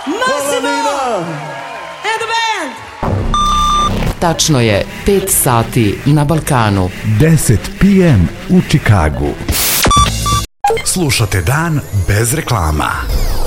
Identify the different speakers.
Speaker 1: Massimo and the band.
Speaker 2: Tačno je 5 sati na Balkanu.
Speaker 3: 10 p.m. u Čikagu. Slušate Dan bez reklama.